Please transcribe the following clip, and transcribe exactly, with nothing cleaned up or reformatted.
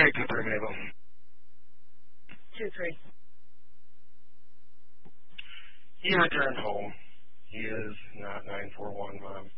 take two three, Mabel. Two three. He returned home. He is not nine four one, Mom.